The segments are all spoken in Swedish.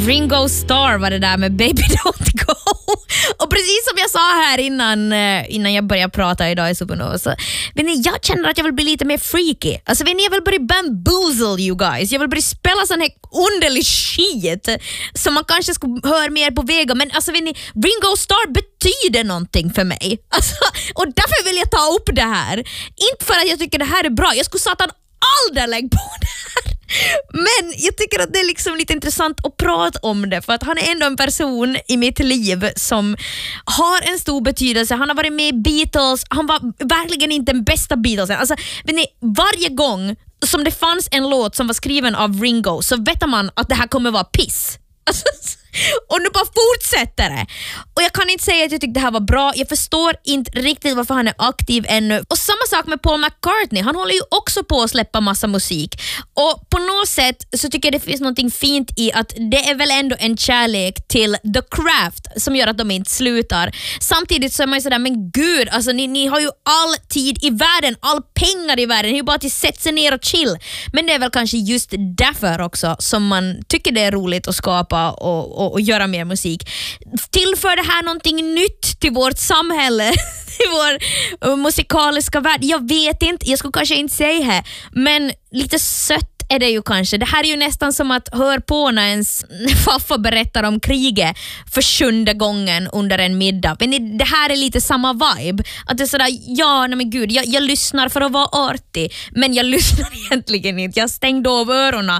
Ringo Starr var det där med Baby Don't Go. Och precis som jag sa här innan jag började prata idag i Supernova, så jag känner att jag vill bli lite mer freaky. Alltså jag vill börja bamboozle you guys. Jag vill börja spela sån här underlig shit som man kanske skulle höra mer på vägen. Men alltså Ringo Starr betyder någonting för mig. Alltså, och därför vill jag ta upp det här. Inte för att jag tycker det här är bra. Jag skulle satan aldrig lägga på det här. Men jag tycker att det är liksom lite intressant att prata om det, för att han är ändå en person i mitt liv som har en stor betydelse. Han har varit med i Beatles. Han var verkligen inte den bästa Beatles. Alltså, varje gång som det fanns en låt som var skriven av Ringo, så vet man att det här kommer vara piss. Alltså, och nu bara fortsätter det. Och jag kan inte säga att jag tyckte det här var bra. Jag förstår inte riktigt varför han är aktiv ännu. Och samma sak med Paul McCartney. Han håller ju också på att släppa massa musik. Och på något sätt så tycker jag det finns någonting fint i att det är väl ändå en kärlek till The Craft som gör att de inte slutar. Samtidigt så är man ju sådär, men gud, alltså ni har ju all tid i världen, all pengar i världen. Det är ju bara att ni sätter sig ner och chill. Men det är väl kanske just därför också som man tycker det är roligt att skapa och göra mer musik. Tillför det här någonting nytt till vårt samhälle, till vår musikaliska värld? Jag vet inte, jag skulle kanske inte säga det, men lite sött är det ju kanske. Det här är ju nästan som att höra på när ens faffa berättar om kriget för 7:e gången under en middag. Men det här är lite samma vibe. Att det är sådär, men gud, jag lyssnar för att vara artig, men jag lyssnar egentligen inte. Jag stängde av öronen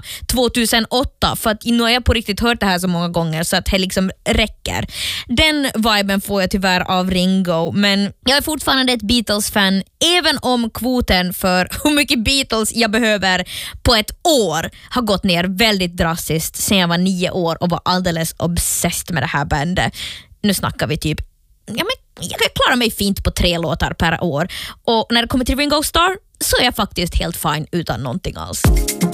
2008 för att nu har jag på riktigt hört det här så många gånger så att det liksom räcker. Den viben får jag tyvärr av Ringo, men jag är fortfarande ett Beatles-fan, även om kvoten för hur mycket Beatles jag behöver på ett år har gått ner väldigt drastiskt sen jag var 9 år och var alldeles obsessed med det här bandet. Nu snackar vi typ, jag kan klara mig fint på 3 låtar per år. Och när det kommer till Ringo Starr så är jag faktiskt helt fine utan någonting alls.